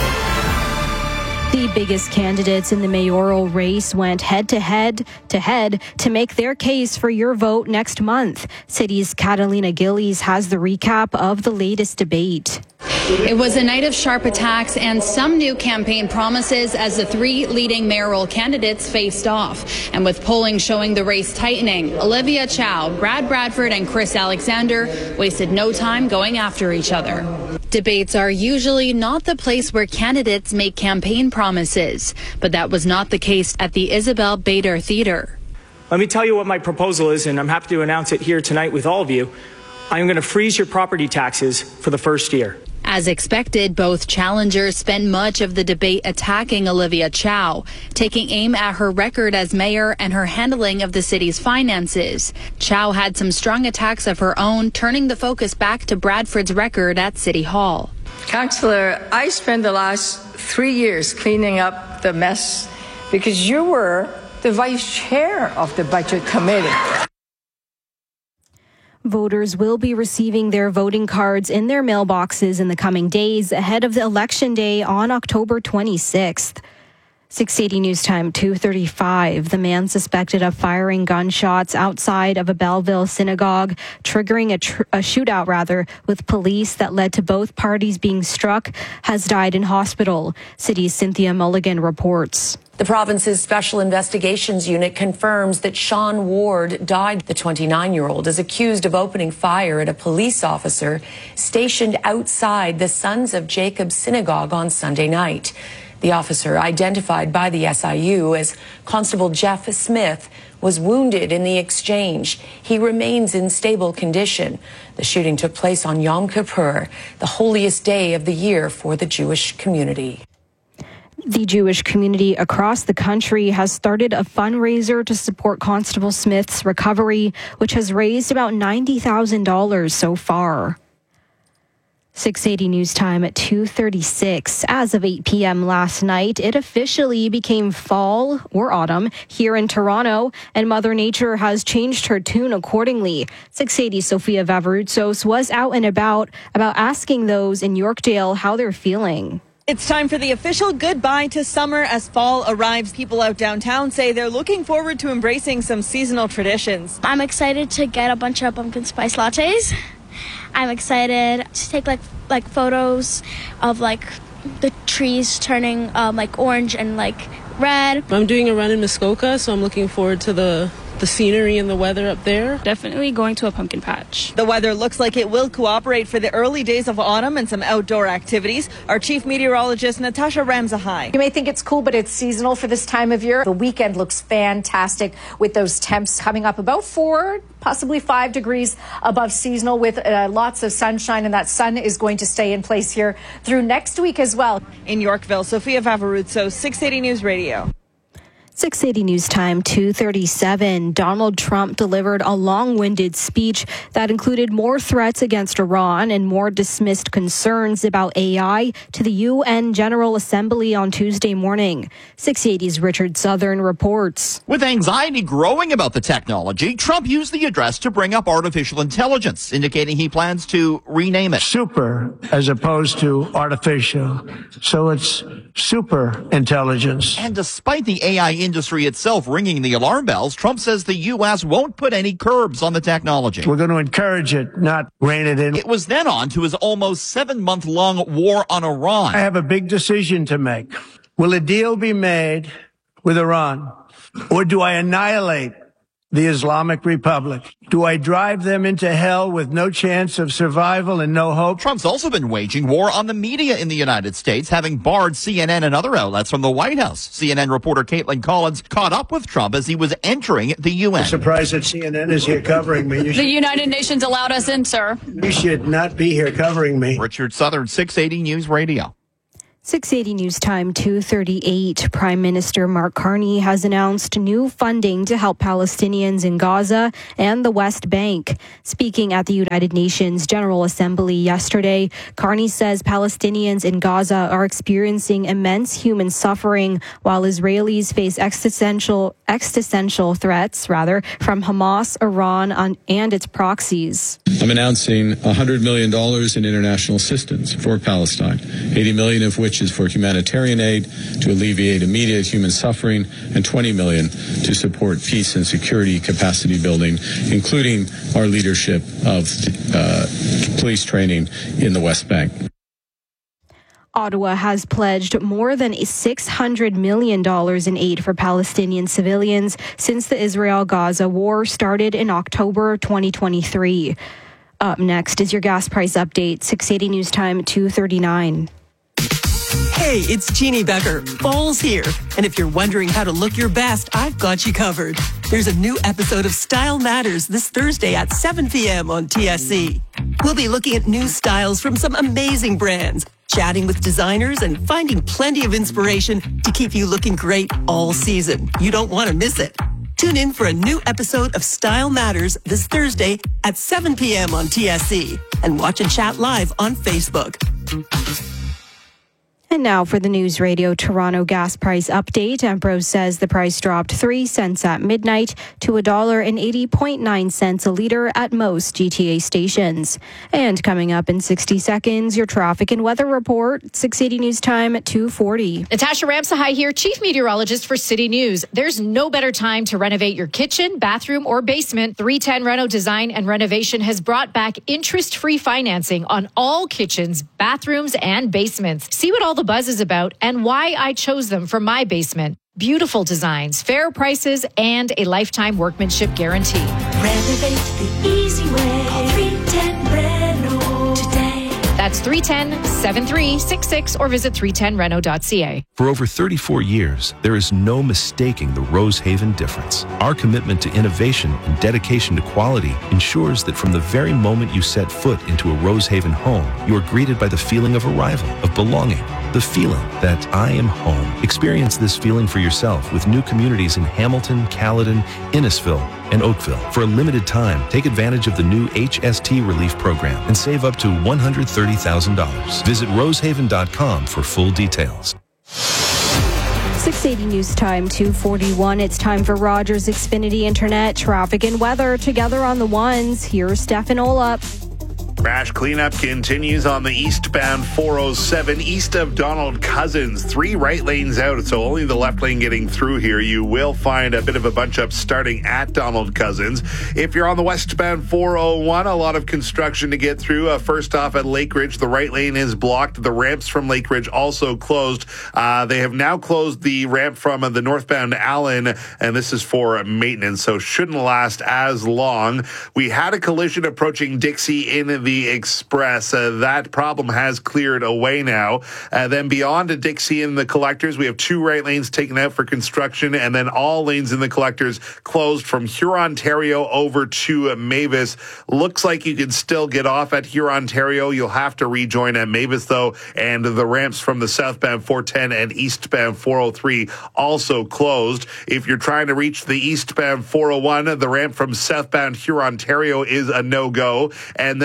The biggest candidates in the mayoral race went head-to-head to head to make their case for your vote next month. City's Catalina Gillies has the recap of the latest debate. It was a night of sharp attacks and some new campaign promises as the three leading mayoral candidates faced off. And with polling showing the race tightening, Olivia Chow, Brad Bradford, and Chris Alexander wasted no time going after each other. Debates are usually not the place where candidates make campaign promises, but that was not the case at the Isabel Bader Theater. Let me tell you what my proposal is, and I'm happy to announce it here tonight with all of you. I'm going to freeze your property taxes for the first year. As expected, both challengers spent much of the debate attacking Olivia Chow, taking aim at her record as mayor and her handling of the city's finances. Chow had some strong attacks of her own, turning the focus back to Bradford's record at City Hall. Councillor, I spent the last three years cleaning up the mess because you were the vice chair of the budget committee. Voters will be receiving their voting cards in their mailboxes in the coming days ahead of the election day on October twenty-sixth. six eighty News Time, two thirty-five. The man suspected of firing gunshots outside of a Belleville synagogue, triggering a, tr- a shootout rather with police that led to both parties being struck, has died in hospital. City's Cynthia Mulligan reports. The province's Special Investigations Unit confirms that Sean Ward died. The twenty-nine-year-old is accused of opening fire at a police officer stationed outside the Sons of Jacob synagogue on Sunday night. The officer, identified by the S I U as Constable Jeff Smith, was wounded in the exchange. He remains in stable condition. The shooting took place on Yom Kippur, the holiest day of the year for the Jewish community. The Jewish community across the country has started a fundraiser to support Constable Smith's recovery, which has raised about ninety thousand dollars so far. six eighty News Time at two thirty-six. As of eight p.m. last night, it officially became fall or autumn here in Toronto, and Mother Nature has changed her tune accordingly. six eighty Sofia Vavarutsos was out and about, about asking those in Yorkdale how they're feeling. It's time for the official goodbye to summer as fall arrives. People out downtown say they're looking forward to embracing some seasonal traditions. I'm excited to get a bunch of pumpkin spice lattes. I'm excited to take like like photos of like the trees turning um, like orange and like red. I'm doing a run in Muskoka, so I'm looking forward to the the scenery and the weather up there. Definitely going to a pumpkin patch. The weather looks like it will cooperate for the early days of autumn and some outdoor activities. Our chief meteorologist, Natasha Ramzahai. You may think it's cool, but it's seasonal for this time of year. The weekend looks fantastic with those temps coming up about four, possibly five degrees above seasonal with uh, lots of sunshine, and that sun is going to stay in place here through next week as well. In Yorkville, Sofia Vavarutso, six eighty News Radio. six eighty News Time, two thirty-seven. Donald Trump delivered a long-winded speech that included more threats against Iran and more dismissed concerns about A I to the U N General Assembly on Tuesday morning. six eighty's Richard Southern reports. With anxiety growing about the technology, Trump used the address to bring up artificial intelligence, indicating he plans to rename it. Super as opposed to artificial. So it's super intelligence. And despite the A I industry itself ringing the alarm bells, Trump says the U S won't put any curbs on the technology. We're going to encourage it, not rein it in. It was then on to his almost seven-month-long war on Iran. I have a big decision to make. Will a deal be made with Iran, or do I annihilate the Islamic Republic? Do I drive them into hell with no chance of survival and no hope? Trump's also been waging war on the media in the United States, having barred C N N and other outlets from the White House. C N N reporter Caitlin Collins caught up with Trump as he was entering the U N. I'm surprised that C N N is here covering me. You the should, United Nations allowed us in, sir. You should not be here covering me. Richard Southern, six eighty News Radio. six eighty News Time, two thirty-eight. Prime Minister Mark Carney has announced new funding to help Palestinians in Gaza and the West Bank. Speaking at the United Nations General Assembly yesterday, Carney says Palestinians in Gaza are experiencing immense human suffering while Israelis face existential existential threats, rather, from Hamas, Iran, and its proxies. I'm announcing one hundred million dollars in international assistance for Palestine, eighty million dollars of which is for humanitarian aid to alleviate immediate human suffering, and twenty million dollars to support peace and security capacity building, including our leadership of uh, police training in the West Bank. Ottawa has pledged more than six hundred million dollars in aid for Palestinian civilians since the Israel-Gaza war started in October twenty twenty-three. Up next is your gas price update, six eighty News Time, two thirty-nine. Hey, it's Jeannie Becker. Fall's here. And if you're wondering how to look your best, I've got you covered. There's a new episode of Style Matters this Thursday at seven p.m. on T S C. We'll be looking at new styles from some amazing brands, chatting with designers, and finding plenty of inspiration to keep you looking great all season. You don't want to miss it. Tune in for a new episode of Style Matters this Thursday at seven p.m. on T S C. And watch and chat live on Facebook. And now for the News Radio Toronto gas price update. Ambrose says the price dropped three cents at midnight to one dollar and eighty point nine cents a litre at most G T A stations. And coming up in sixty seconds, your traffic and weather report, six eighty News Time at two forty. Natasha Ramsahai here, Chief Meteorologist for City News. There's no better time to renovate your kitchen, bathroom, or basement. three ten Reno Design and Renovation has brought back interest-free financing on all kitchens, bathrooms, and basements. See what all the buzz is about and why I chose them for my basement. Beautiful designs, fair prices, and a lifetime workmanship guarantee. Renovate the easy way. Call three ten Reno today. That's three one zero, seven three six six or visit three ten reno dot c a. For over thirty-four years, there is no mistaking the Rosehaven difference. Our commitment to innovation and dedication to quality ensures that from the very moment you set foot into a Rosehaven home, you are greeted by the feeling of arrival, of belonging, the feeling that I am home. Experience this feeling for yourself with new communities in Hamilton, Caledon, Innisfil, and Oakville. For a limited time, take advantage of the new H S T Relief Program and save up to one hundred thirty thousand dollars. Visit rosehaven dot com for full details. six eighty News Time, two forty-one. It's time for Rogers Xfinity Internet, traffic and weather together on the ones. Here's Stefan Olap. Crash cleanup continues on the eastbound four oh seven east of Donald Cousins. Three right lanes out, so only the left lane getting through here. You will find a bit of a bunch up starting at Donald Cousins. If you're on the westbound four oh one, a lot of construction to get through. Uh, first off at Lake Ridge, the right lane is blocked. The ramps from Lake Ridge also closed. Uh, they have now closed the ramp from uh, the northbound Allen, and this is for maintenance, so shouldn't last as long. We had a collision approaching Dixie in the The Express. Uh, that problem has cleared away now. Uh, then beyond Dixie and the collectors, we have two right lanes taken out for construction, and then all lanes in the collectors closed from Hurontario over to uh, Mavis. Looks like you can still get off at Hurontario. You'll have to rejoin at Mavis, though, and the ramps from the southbound four ten and eastbound four oh three also closed. If you're trying to reach the eastbound four oh one, the ramp from southbound Hurontario is a no-go. And then at Yonge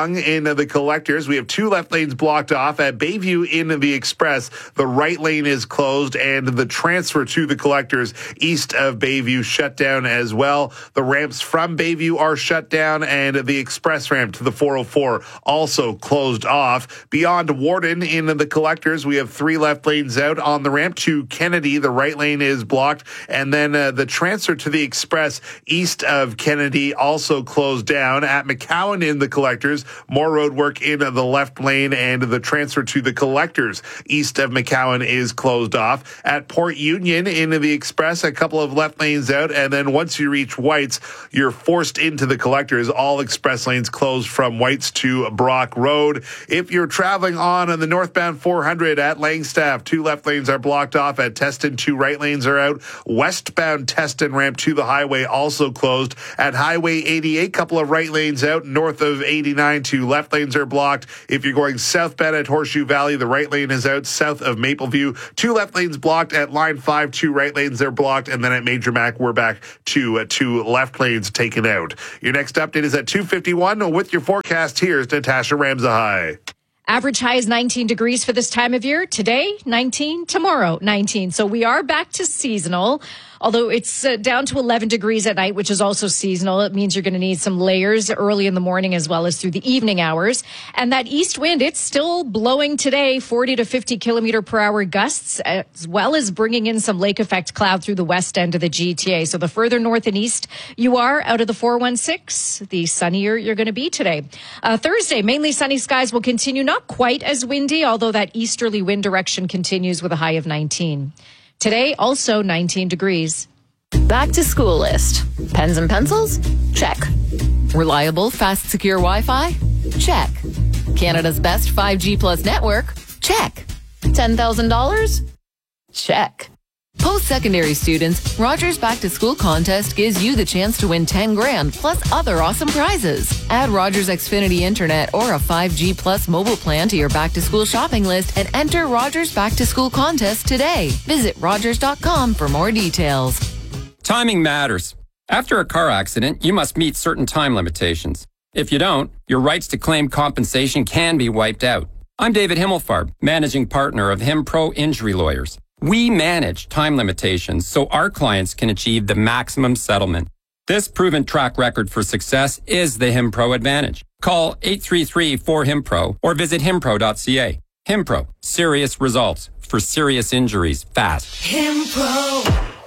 Yonge in the Collectors. We have two left lanes blocked off. At Bayview in the Express, the right lane is closed, and the transfer to the Collectors east of Bayview shut down as well. The ramps from Bayview are shut down, and the express ramp to the four oh four also closed off. Beyond Warden in the Collectors, we have three left lanes out. On the ramp to Kennedy, the right lane is blocked, and then uh, the transfer to the express east of Kennedy also closed down. At McCowan in the Collectors, more road work in the left lane, and the transfer to the Collectors east of McCowan is closed off. At Port Union in the express, a couple of left lanes out, and then once you reach Whites, you're forced into the Collectors. All express lanes closed from Whites to Brock Road. If you're traveling on the northbound four hundred at Langstaff, two left lanes are blocked off. At Teston, two right lanes are out. Westbound Teston ramp to the highway also closed. At Highway eighty-eight, couple of right lanes out. North of eighty-nine, two left lanes are blocked. If you're going southbound at Horseshoe Valley, the right lane is out. South of Mapleview, two left lanes blocked. At Line five, two right lanes are blocked. And then at Major Mac, we're back to uh, two left lanes taken out. Your next update is at two fifty-one. With your forecast, here's Natasha Ramzahai. Average high is nineteen degrees for this time of year. Today, nineteen. Tomorrow, nineteen. So we are back to seasonal. Although it's uh, down to eleven degrees at night, which is also seasonal. It means you're going to need some layers early in the morning as well as through the evening hours. And that east wind, it's still blowing today, forty to fifty kilometer per hour gusts, as well as bringing in some lake effect cloud through the west end of the G T A. So the further north and east you are out of the four one six, the sunnier you're going to be today. Uh, Thursday, mainly sunny skies will continue, not quite as windy, although that easterly wind direction continues with a high of nineteen. Today, also nineteen degrees. Back to school list. Pens and pencils? Check. Reliable, fast, secure Wi-Fi? Check. Canada's best five G plus network? Check. ten thousand dollars? Check. Post-secondary students, Rogers Back to School contest gives you the chance to win ten grand plus other awesome prizes. Add Rogers Xfinity Internet or a five G plus mobile plan to your back to school shopping list and enter Rogers Back to School contest today. Visit rogers dot com for more details. Timing matters. After a car accident, you must meet certain time limitations. If you don't, your rights to claim compensation can be wiped out. I'm David Himmelfarb, managing partner of HimPro Injury Lawyers. We manage time limitations so our clients can achieve the maximum settlement. This proven track record for success is the HimPro advantage. Call eight three three, four, H I M P R O or visit himpro dot c a. HimPro, serious results for serious injuries fast. HimPro.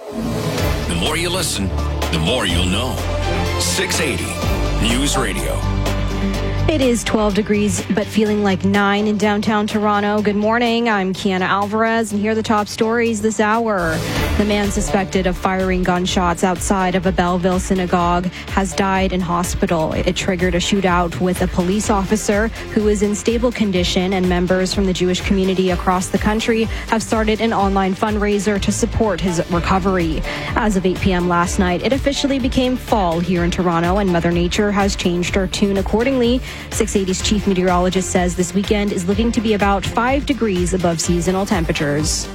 The more you listen, the more you'll know. six eighty News Radio. It is twelve degrees, but feeling like nine in downtown Toronto. Good morning. I'm Kiana Alvarez, and here are the top stories this hour. The man suspected of firing gunshots outside of a Belleville synagogue has died in hospital. It triggered a shootout with a police officer who is in stable condition, and members from the Jewish community across the country have started an online fundraiser to support his recovery. As of eight p.m. last night, it officially became fall here in Toronto, and Mother Nature has changed her tune accordingly. six eighty's chief meteorologist says this weekend is looking to be about five degrees above seasonal temperatures.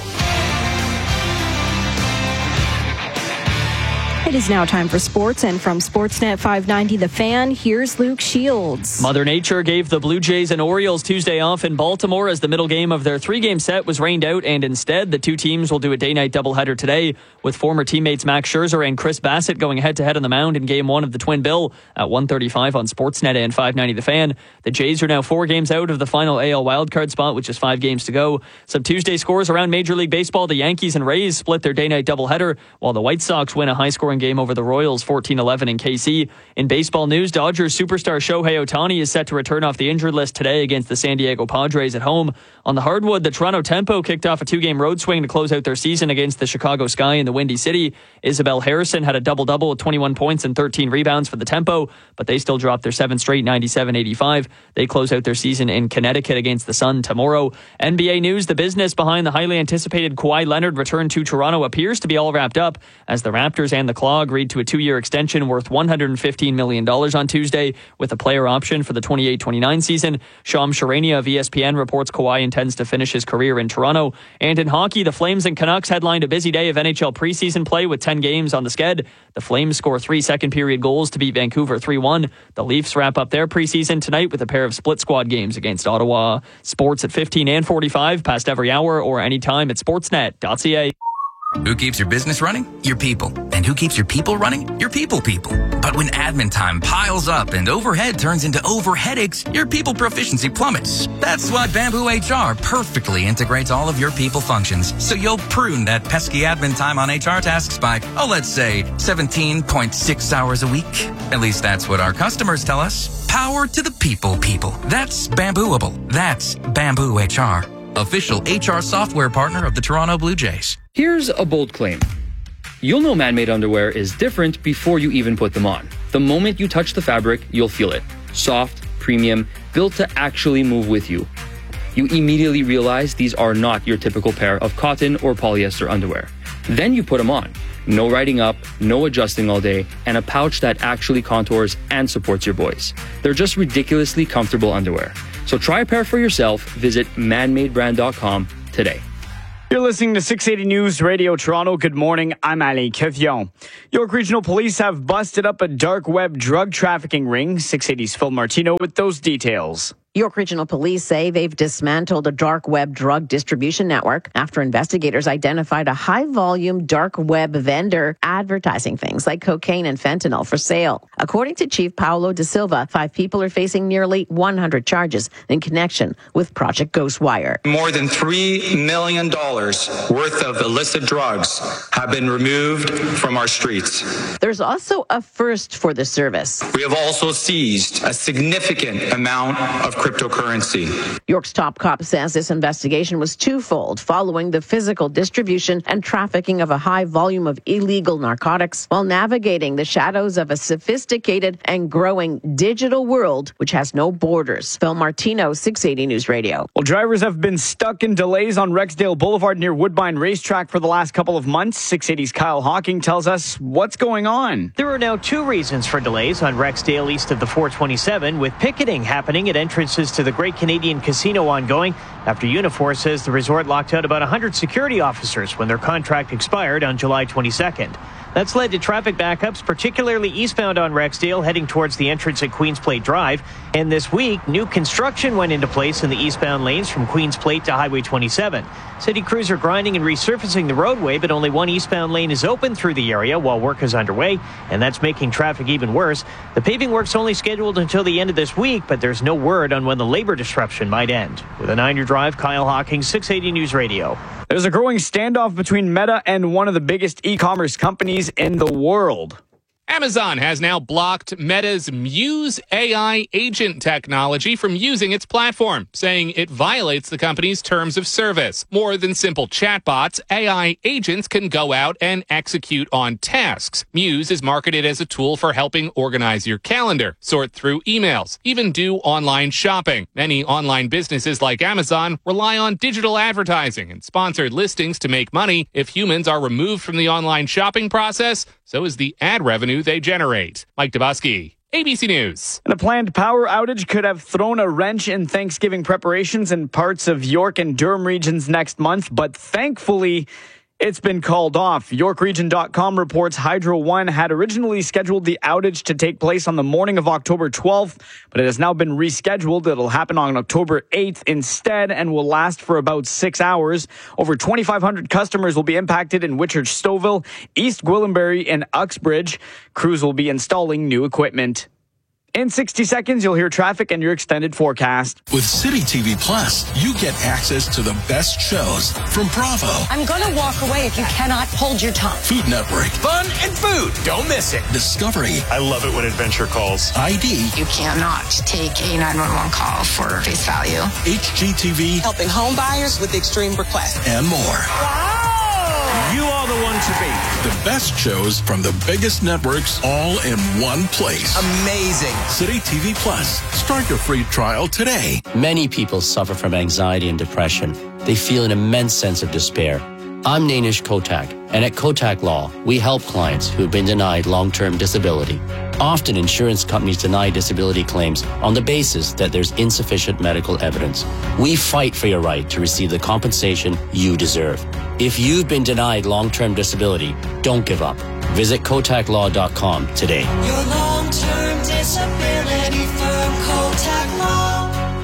It is now time for sports, and from Sportsnet five ninety The Fan, here's Luke Shields. Mother Nature gave the Blue Jays and Orioles Tuesday off in Baltimore as the middle game of their three-game set was rained out, and instead the two teams will do a day-night doubleheader today with former teammates Max Scherzer and Chris Bassett going head-to-head on the mound in Game one of the Twin Bill at one thirty-five on Sportsnet and five ninety The Fan. The Jays are now four games out of the final A L wildcard spot, with just five games to go. Some Tuesday scores around Major League Baseball. The Yankees and Rays split their day-night doubleheader, while the White Sox win a high-scoring game over the Royals fourteen eleven in K C. In baseball news, Dodgers superstar Shohei Ohtani is set to return off the injured list today against the San Diego Padres at home. On the hardwood, the Toronto Tempo kicked off a two-game road swing to close out their season against the Chicago Sky in the Windy City. Isabel Harrison had a double-double with twenty-one points and thirteen rebounds for the Tempo, but they still dropped their seventh straight ninety-seven eighty-five. They close out their season in Connecticut against the Sun tomorrow. N B A news, the business behind the highly anticipated Kawhi Leonard return to Toronto appears to be all wrapped up as the Raptors and the Club Lacroix agreed to a two-year extension worth one hundred fifteen million dollars on Tuesday with a player option for the twenty-eight twenty-nine season. Sham Charania of E S P N reports Kawhi intends to finish his career in Toronto. And in hockey, the Flames and Canucks headlined a busy day of N H L preseason play with ten games on the sked. The Flames score three second-period goals to beat Vancouver three one. The Leafs wrap up their preseason tonight with a pair of split-squad games against Ottawa. Sports at fifteen and forty-five, past every hour or anytime at sportsnet dot c a. Who keeps your business running? Your people. And who keeps your people running? Your people people. But when admin time piles up and overhead turns into over headaches, your people proficiency plummets. That's why Bamboo H R perfectly integrates all of your people functions, so you'll prune that pesky admin time on H R tasks by, oh, let's say seventeen point six hours a week. At least that's what our customers tell us. Power to the people people. That's Bambooable. That's Bamboo H R. Official H R software partner of the Toronto Blue Jays. Here's a bold claim. You'll know man-made underwear is different before you even put them on. The moment you touch the fabric, you'll feel it. Soft, premium, built to actually move with you. You immediately realize these are not your typical pair of cotton or polyester underwear. Then you put them on. No riding up, no adjusting all day, and a pouch that actually contours and supports your boys. They're just ridiculously comfortable underwear. So try a pair for yourself. Visit man made brand dot com today. You're listening to six eighty News Radio Toronto. Good morning. I'm Ali Kevion. York Regional Police have busted up a dark web drug trafficking ring. six eighty's Phil Martino with those details. York Regional Police say they've dismantled a dark web drug distribution network after investigators identified a high-volume dark web vendor advertising things like cocaine and fentanyl for sale. According to Chief Paulo Da Silva, five people are facing nearly one hundred charges in connection with Project Ghostwire. More than three million dollars worth of illicit drugs have been removed from our streets. There's also a first for the service. We have also seized a significant amount of cryptocurrency. York's top cop says this investigation was twofold, following the physical distribution and trafficking of a high volume of illegal narcotics while navigating the shadows of a sophisticated and growing digital world which has no borders. Phil Martino, six eighty News Radio. Well, drivers have been stuck in delays on Rexdale Boulevard near Woodbine Racetrack for the last couple of months. six eighty's Kyle Hawking tells us what's going on. There are now two reasons for delays on Rexdale east of the four twenty-seven, with picketing happening at entrances to the Great Canadian Casino ongoing after Unifor says the resort locked out about one hundred security officers when their contract expired on July twenty-second. That's led to traffic backups, particularly eastbound on Rexdale, heading towards the entrance at Queens Plate Drive. And this week, new construction went into place in the eastbound lanes from Queens Plate to Highway twenty-seven. City crews are grinding and resurfacing the roadway, but only one eastbound lane is open through the area while work is underway, and that's making traffic even worse. The paving work's only scheduled until the end of this week, but there's no word on when the labor disruption might end. With a nine-year drive, Kyle Hawking, six eighty News Radio. There's a growing standoff between Meta and one of the biggest e-commerce companies in the world. Amazon has now blocked Meta's Muse A I agent technology from using its platform, saying it violates the company's terms of service. More than simple chatbots, A I agents can go out and execute on tasks. Muse is marketed as a tool for helping organize your calendar, sort through emails, even do online shopping. Many online businesses like Amazon rely on digital advertising and sponsored listings to make money. If humans are removed from the online shopping process, so is the ad revenue they generate. Mike Dubusky, A B C News. And a planned power outage could have thrown a wrench in Thanksgiving preparations in parts of York and Durham regions next month, but thankfully, it's been called off. York Region dot com reports Hydro One had originally scheduled the outage to take place on the morning of October twelfth, but it has now been rescheduled. It'll happen on October eighth instead and will last for about six hours. Over twenty-five hundred customers will be impacted in Whitchurch, Stouffville, East Gwillimbury, and Uxbridge. Crews will be installing new equipment. In sixty seconds, you'll hear traffic and your extended forecast. With City T V Plus, you get access to the best shows from Bravo. I'm going to walk away if you cannot hold your tongue. Food Network. Fun and food. Don't miss it. Discovery. I love it when Adventure calls. I D. You cannot take a nine one one call for face value. H G T V. Helping home buyers with extreme requests. And more. Wow. You are the one to beat. The best shows from the biggest networks all in one place. Amazing. City T V Plus. Start your free trial today. Many people suffer from anxiety and depression. They feel an immense sense of despair. I'm Nainish Kotak, and at Kotak Law, we help clients who've been denied long-term disability. Often, insurance companies deny disability claims on the basis that there's insufficient medical evidence. We fight for your right to receive the compensation you deserve. If you've been denied long-term disability, don't give up. Visit kotak law dot com today. Your long-term disability firm, Kotak Law.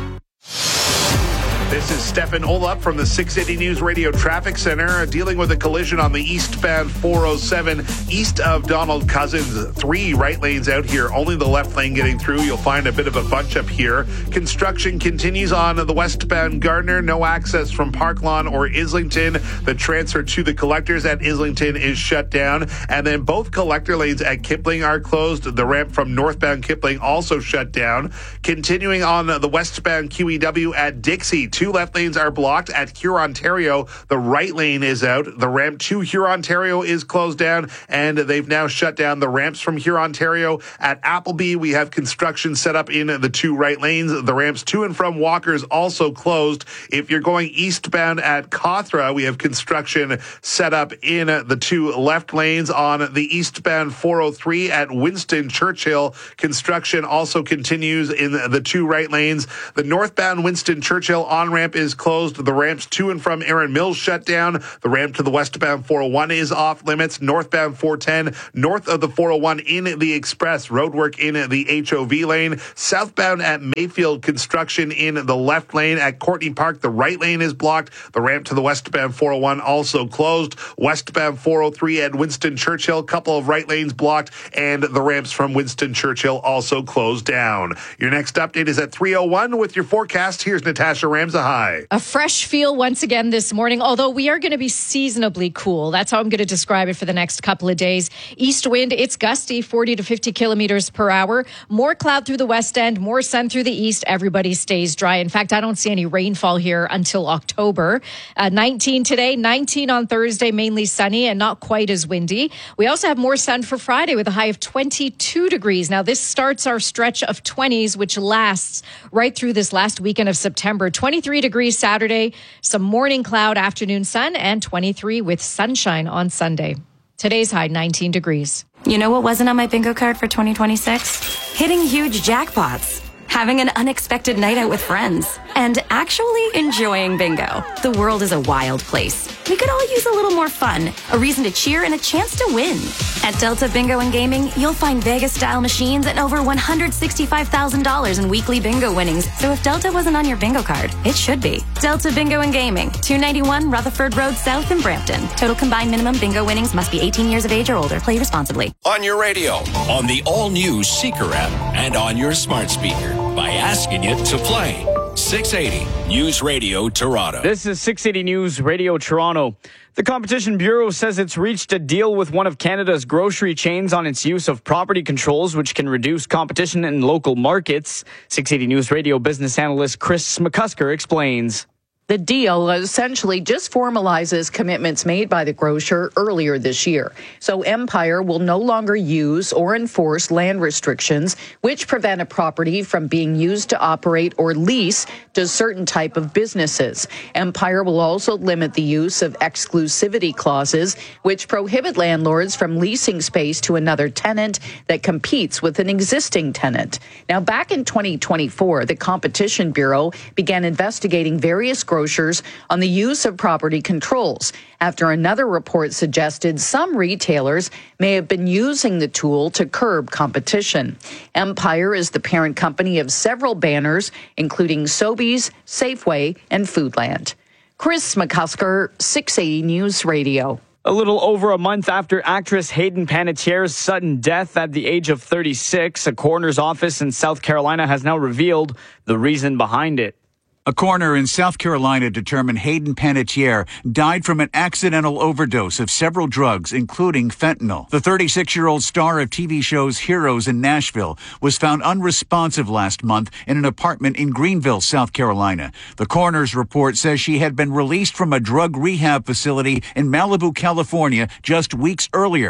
This is Stefan Olaf from the six eighty News Radio Traffic Center, dealing with a collision on the eastbound four oh seven east of Donald Cousins. Three right lanes out here, only the left lane getting through. You'll find a bit of a bunch up here. Construction continues on the westbound Gardner. No access from Park Lawn or Islington. The transfer to the collectors at Islington is shut down. And then both collector lanes at Kipling are closed. The ramp from northbound Kipling also shut down. Continuing on the westbound Q E W at Dixie. Two left lanes are blocked at Hurontario. The right lane is out. The ramp to Hurontario is closed down, and they've now shut down the ramps from Hurontario. At Appleby, we have construction set up in the two right lanes. The ramps to and from Walker's also closed. If you're going eastbound at Cawthra, we have construction set up in the two left lanes. On the eastbound four oh three at Winston Churchill, construction also continues in the two right lanes. The northbound Winston Churchill on ramp is closed. The ramps to and from Erin Mills shut down. The ramp to the westbound four oh one is off limits. Northbound four ten, north of the four oh one in the Express, roadwork in the H O V lane. Southbound at Mayfield, construction in the left lane. At Courtney Park, the right lane is blocked. The ramp to the westbound four oh one also closed. Westbound four oh three at Winston Churchill, couple of right lanes blocked, and the ramps from Winston Churchill also closed down. Your next update is at three oh one with your forecast. Here's Natasha Ramza. Hi. A fresh feel once again this morning, although we are going to be seasonably cool. That's how I'm going to describe it for the next couple of days. East wind, it's gusty, forty to fifty kilometers per hour. More cloud through the west end, more sun through the east. Everybody stays dry. In fact, I don't see any rainfall here until October. Uh, nineteen today, nineteen on Thursday, mainly sunny and not quite as windy. We also have more sun for Friday with a high of twenty-two degrees. Now, this starts our stretch of twenties, which lasts right through this last weekend of September. twenty-three degrees Saturday, some morning cloud, afternoon sun, and twenty-three with sunshine on Sunday. Today's high, nineteen degrees. You know what wasn't on my bingo card for twenty twenty-six? Hitting huge jackpots, having an unexpected night out with friends, and actually enjoying bingo. The world is a wild place. We could all use a little more fun, a reason to cheer, and a chance to win. At Delta Bingo and Gaming, you'll find Vegas-style machines and over one hundred sixty-five thousand dollars in weekly bingo winnings. So if Delta wasn't on your bingo card, it should be. Delta Bingo and Gaming, two ninety-one Rutherford Road South in Brampton. Total combined minimum bingo winnings must be eighteen years of age or older. Play responsibly. On your radio, on the all-new Seeker app, and on your smart speaker by asking it to play. six eighty News Radio Toronto. This is six eighty News Radio Toronto. The Competition Bureau says it's reached a deal with one of Canada's grocery chains on its use of property controls, which can reduce competition in local markets. six eighty News Radio business analyst Chris McCusker explains. The deal essentially just formalizes commitments made by the grocer earlier this year. So Empire will no longer use or enforce land restrictions which prevent a property from being used to operate or lease to certain type of businesses. Empire will also limit the use of exclusivity clauses which prohibit landlords from leasing space to another tenant that competes with an existing tenant. Now, back in twenty twenty-four, the Competition Bureau began investigating various grocers on the use of property controls after another report suggested some retailers may have been using the tool to curb competition. Empire is the parent company of several banners, including Sobeys, Safeway, and Foodland. Chris McCusker, six eighty News Radio. A little over a month after actress Hayden Panettiere's sudden death at the age of thirty-six, a coroner's office in South Carolina has now revealed the reason behind it. A coroner in South Carolina determined Hayden Panettiere died from an accidental overdose of several drugs, including fentanyl. The thirty-six-year-old star of T V shows Heroes in Nashville was found unresponsive last month in an apartment in Greenville, South Carolina. The coroner's report says she had been released from a drug rehab facility in Malibu, California, just weeks earlier.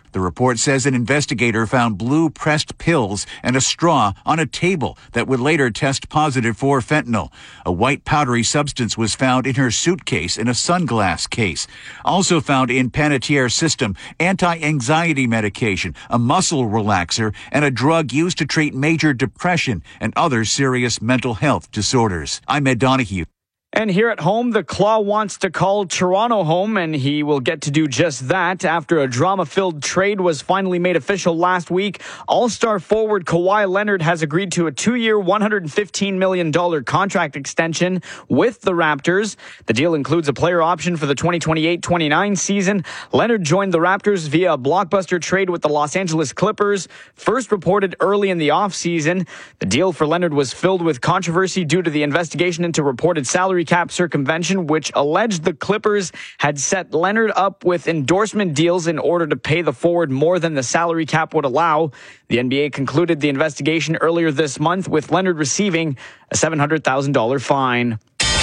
The report says an investigator found blue pressed pills and a straw on a table that would later test positive for fentanyl. A white powdery substance was found in her suitcase in a sunglass case. Also found in Panettiere system, anti-anxiety medication, a muscle relaxer, and a drug used to treat major depression and other serious mental health disorders. I'm Ed Donahue. And here at home, the Claw wants to call Toronto home, and he will get to do just that after a drama-filled trade was finally made official last week. All-star forward Kawhi Leonard has agreed to a two-year, one hundred fifteen million dollars contract extension with the Raptors. The deal includes a player option for the twenty twenty-eight twenty-nine season. Leonard joined the Raptors via a blockbuster trade with the Los Angeles Clippers, first reported early in the offseason. The deal for Leonard was filled with controversy due to the investigation into reported salary cap circumvention, which alleged the Clippers had set Leonard up with endorsement deals in order to pay the forward more than the salary cap would allow. The N B A concluded the investigation earlier this month, with Leonard receiving a seven hundred thousand dollars fine.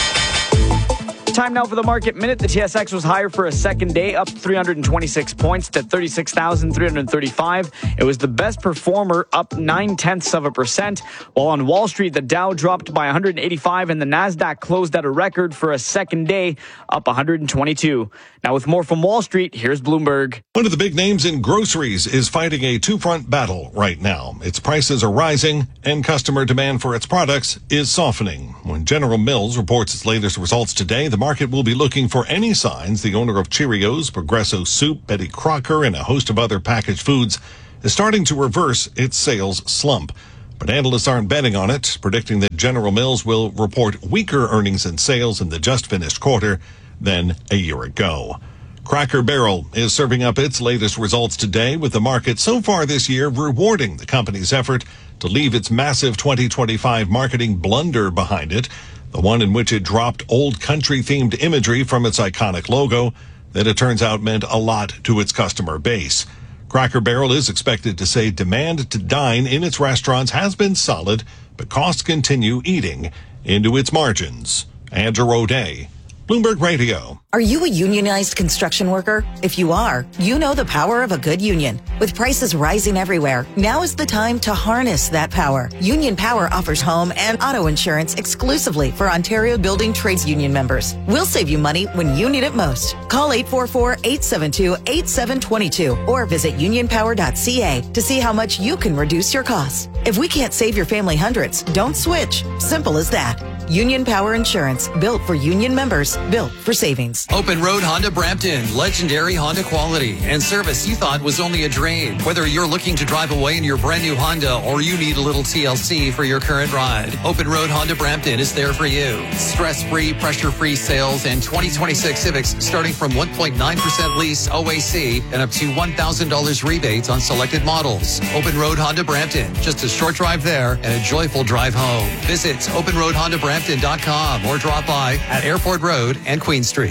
Time now for the market minute. The T S X was higher for a second day, up three hundred twenty-six points to thirty-six thousand three hundred thirty-five. It was the best performer, up nine tenths of a percent. While on Wall Street, the Dow dropped by one hundred eighty-five and the Nasdaq closed at a record for a second day, up one hundred twenty-two. Now with more from Wall Street, here's Bloomberg. One of the big names in groceries is fighting a two-front battle right now. Its prices are rising and customer demand for its products is softening. When General Mills reports its latest results today, the market will be looking for any signs the owner of Cheerios, Progresso Soup, Betty Crocker, and a host of other packaged foods is starting to reverse its sales slump. But analysts aren't betting on it, predicting that General Mills will report weaker earnings and sales in the just finished quarter than a year ago. Cracker Barrel is serving up its latest results today, with the market so far this year rewarding the company's effort to leave its massive twenty twenty-five marketing blunder behind it, the one in which it dropped old country-themed imagery from its iconic logo that it turns out meant a lot to its customer base. Cracker Barrel is expected to say demand to dine in its restaurants has been solid, but costs continue eating into its margins. Andrew O'Day, Bloomberg Radio. Are you a unionized construction worker? If you are, you know the power of a good union. With prices rising everywhere, now is the time to harness that power. Union Power offers home and auto insurance exclusively for Ontario Building Trades Union members. We'll save you money when you need it most. Call eight four four, eight seven two, eight seven two two or visit union power dot c a to see how much you can reduce your costs. If we can't save your family hundreds, don't switch. Simple as that. Union Power Insurance, built for union members, built for savings. Open Road Honda Brampton, legendary Honda quality and service you thought was only a dream. Whether you're looking to drive away in your brand new Honda or you need a little T L C for your current ride, Open Road Honda Brampton is there for you. Stress-free, pressure-free sales and twenty twenty-six Civics starting from one point nine percent lease O A C and up to one thousand dollars rebates on selected models. Open Road Honda Brampton, just a short drive there and a joyful drive home. Visit open road honda brampton dot com or drop by at Airport Road and Queen Street.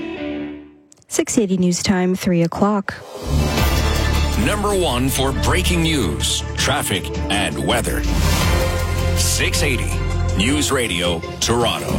six eighty News Time, three o'clock. Number one for breaking news, traffic, and weather. six eighty News Radio, Toronto.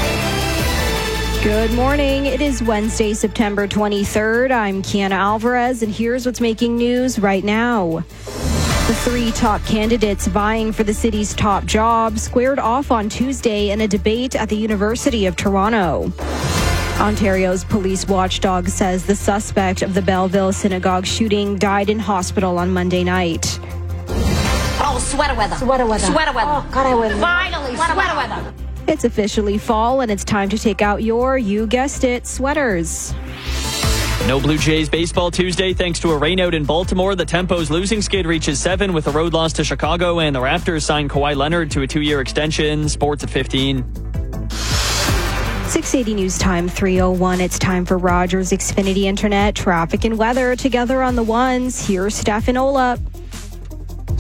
Good morning. It is Wednesday, September twenty-third. I'm Kiana Alvarez, and here's what's making news right now. The three top candidates vying for the city's top job squared off on Tuesday in a debate at the University of Toronto. Ontario's police watchdog says the suspect of the Belleville synagogue shooting died in hospital on Monday night. Oh, sweater weather. Sweater weather. Sweater weather. Oh, God, I would. Finally, sweater, sweater weather. weather. It's officially fall, and it's time to take out your, you guessed it, sweaters. No Blue Jays baseball Tuesday thanks to a rainout in Baltimore. The Tempo's losing skid reaches seven with a road loss to Chicago, and the Raptors signed Kawhi Leonard to a two-year extension. Sports at fifteen. six eighty News Time, three oh one. It's time for Rogers Xfinity Internet. Traffic and weather together on the ones. Here's Steph and Ola.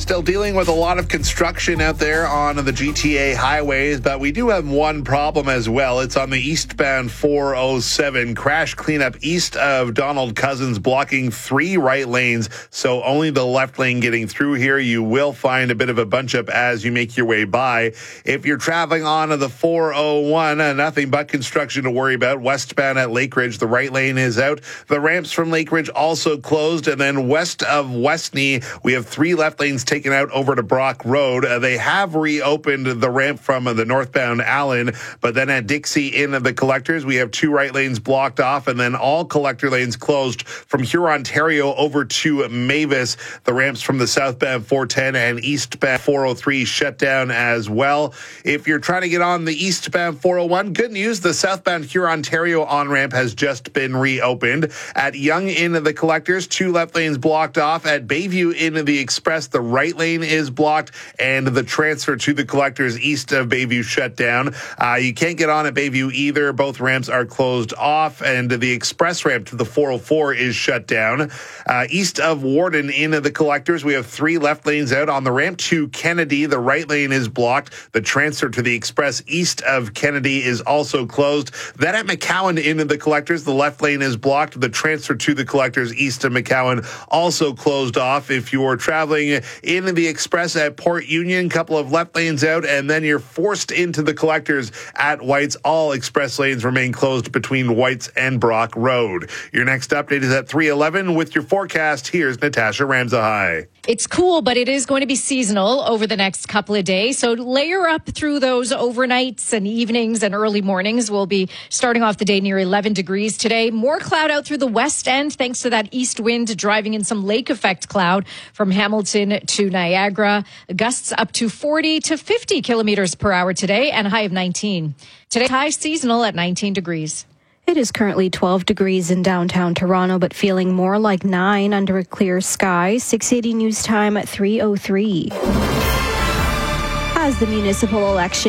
still dealing with a lot of construction out there on the G T A highways, but we do have one problem as well. It's on the eastbound four oh seven. Crash cleanup east of Donald Cousins, blocking three right lanes, so only the left lane getting through here. You will find a bit of a bunch up as you make your way by. If you're traveling on the four oh one, uh, nothing but construction to worry about. Westbound at Lake Ridge, the right lane is out. The ramps from Lake Ridge also closed, and then west of Westney, we have three left lanes taken out over to Brock Road. Uh, they have reopened the ramp from uh, the northbound Allen, but then at Dixie in the collectors, we have two right lanes blocked off, and then all collector lanes closed from Hurontario over to Mavis. The ramps from the southbound four ten and eastbound four oh three shut down as well. If you're trying to get on the eastbound four oh one, good news, the southbound Hurontario on-ramp has just been reopened. At Yonge in the collectors, two left lanes blocked off. At Bayview in the express, the right lane is blocked, and the transfer to the collectors east of Bayview shut down. Uh, you can't get on at Bayview either. Both ramps are closed off, and the express ramp to the four oh four is shut down. Uh, east of Warden in the collectors, we have three left lanes out. On the ramp to Kennedy, the right lane is blocked. The transfer to the express east of Kennedy is also closed. Then at McCowan in the collectors, the left lane is blocked. The transfer to the collectors east of McCowan also closed off. If you're traveling in the express at Port Union, couple of left lanes out, and then you're forced into the collectors at Whites. All express lanes remain closed between Whites and Brock Road. Your next update is at three eleven. With your forecast, here's Natasha Ramsahai. It's cool, but it is going to be seasonal over the next couple of days. So layer up through those overnights and evenings and early mornings. We'll be starting off the day near eleven degrees today. More cloud out through the west end thanks to that east wind driving in some lake effect cloud from Hamilton to Niagara. Gusts up to forty to fifty kilometers per hour today and a high of nineteen. Today, high seasonal at nineteen degrees. It is currently twelve degrees in downtown Toronto, but feeling more like nine under a clear sky. six eighty news time at three oh three. As the municipal election